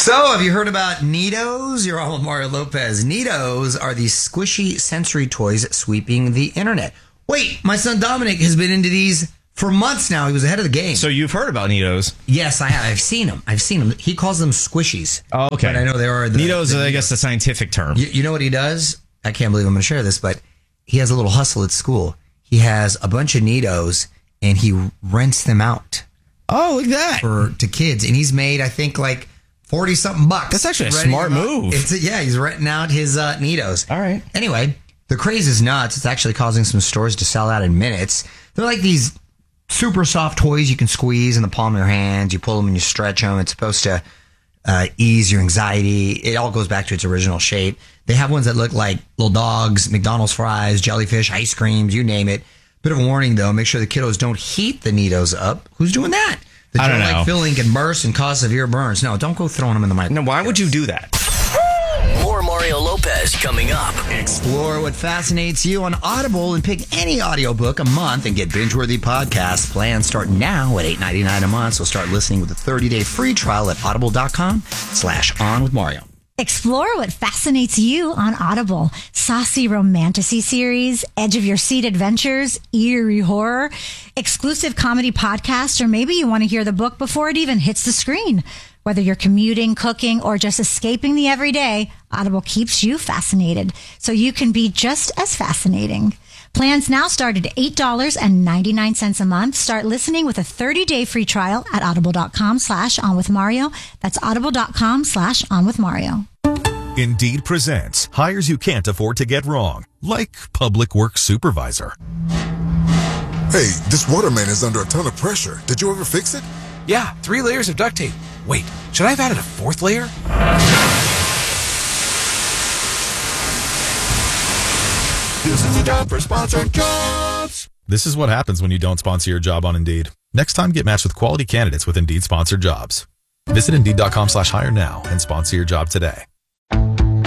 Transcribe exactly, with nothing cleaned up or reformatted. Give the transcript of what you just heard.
So, have you heard about Neatos? You're on with Mario Lopez. Neatos are these squishy sensory toys sweeping the internet. Wait, my son Dominic has been into these for months now. He was ahead of the game. So you've heard about Neatos? Yes, I have. I've seen them. I've seen them. He calls them squishies. Oh, okay. But I know there are the, Neatos, the, I guess, the scientific term. You, you know what he does? I can't believe I'm going to share this, but he has a little hustle at school. He has a bunch of Neatos, and he rents them out. Oh, look at that. For, to kids. And he's made, I think, like forty something bucks. That's actually a smart move. It's a, yeah, he's renting out his uh, Neatos. All right. Anyway, the craze is nuts. It's actually causing some stores to sell out in minutes. They're like these super soft toys you can squeeze in the palm of your hands. You pull them and you stretch them. It's supposed to uh, ease your anxiety. It all goes back to its original shape. They have ones that look like little dogs, McDonald's fries, jellyfish, ice creams, you name it. Bit of a warning, though. Make sure the kiddos don't heat the Neatos up. Who's doing that? The I don't know. Like filling can burst and cause severe burns. No, don't go throwing them in the microwave. No, why would you do that? More Mario Lopez coming up. Explore what fascinates you on Audible and pick any audiobook a month and get binge-worthy podcasts. Plans start now at eight ninety-nine a month, so start listening with a thirty-day free trial at audible.com slash on with Mario. Explore what fascinates you on Audible. Saucy romantasy series, edge of your seat adventures, eerie horror, exclusive comedy podcasts, or maybe you want to hear the book before it even hits the screen. Whether you're commuting, cooking, or just escaping the everyday, Audible keeps you fascinated so you can be just as fascinating. Plans now start at eight dollars and ninety-nine cents a month. Start listening with a thirty-day free trial at audible.com slash on with Mario. That's audible.com slash on with Mario. Indeed presents hires you can't afford to get wrong, like public works supervisor. Hey, this waterman is under a ton of pressure. Did you ever fix it? Yeah, three layers of duct tape. Wait, should I have added a fourth layer? This is a job for Sponsored Jobs. This is what happens when you don't sponsor your job on Indeed. Next time, get matched with quality candidates with Indeed sponsored jobs. Visit Indeed.com slash hire now and sponsor your job today.